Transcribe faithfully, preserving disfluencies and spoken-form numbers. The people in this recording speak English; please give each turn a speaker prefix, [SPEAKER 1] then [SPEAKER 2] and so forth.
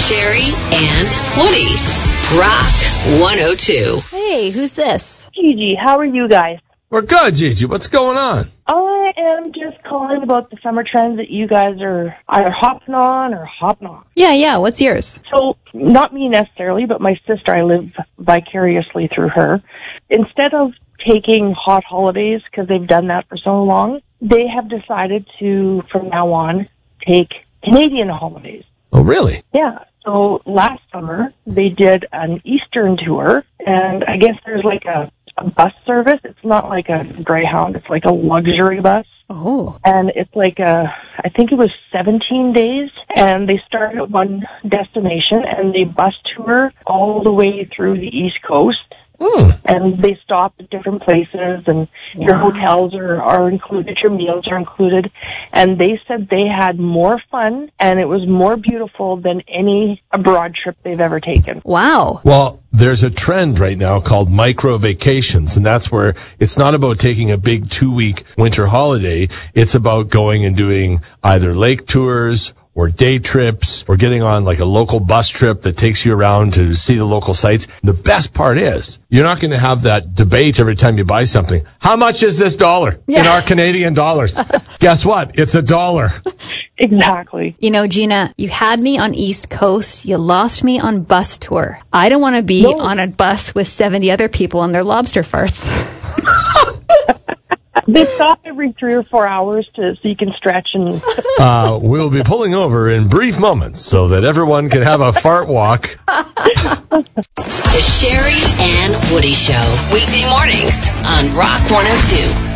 [SPEAKER 1] Sherry and Woody. Rock one oh two.
[SPEAKER 2] Hey, who's this?
[SPEAKER 3] Gigi, how are you guys?
[SPEAKER 4] We're good, Gigi. What's going on?
[SPEAKER 3] I am just calling about the summer trends that you guys are either hopping on or hopping off.
[SPEAKER 2] Yeah, yeah. What's yours?
[SPEAKER 3] So, not me necessarily, but my sister, I live vicariously through her. Instead of taking hot holidays, because they've done that for so long, they have decided to, from now on, take Canadian holidays.
[SPEAKER 4] Oh, really?
[SPEAKER 3] Yeah. So last summer, they did an Eastern tour, and I guess there's like a, a bus service. It's not like a Greyhound. It's like a luxury bus.
[SPEAKER 2] Oh.
[SPEAKER 3] And it's like a, I think it was seventeen days, and they start at one destination, and they bus tour all the way through the East Coast.
[SPEAKER 4] Mm.
[SPEAKER 3] And they stop at different places, and wow. your hotels are, are included, your meals are included. And they said they had more fun, and it was more beautiful than any abroad trip they've ever taken.
[SPEAKER 2] Wow.
[SPEAKER 4] Well, there's a trend right now called micro vacations, and that's where it's not about taking a big two-week winter holiday. It's about going and doing either lake tours or day trips, or getting on like a local bus trip that takes you around to see the local sites. The best part is, you're not going to have that debate every time you buy something. How much is this dollar yeah. in our Canadian dollars? Guess what? It's a dollar.
[SPEAKER 3] Exactly.
[SPEAKER 2] You know, Gina, you had me on East Coast. You lost me on bus tour. I don't want to be no. on a bus with seventy other people and their lobster farts.
[SPEAKER 3] They stop every three or four hours to so you can stretch and.
[SPEAKER 4] Uh, we'll be pulling over in brief moments so that everyone can have a fart walk.
[SPEAKER 1] The Sherry and Woody Show, weekday mornings on Rock one oh two.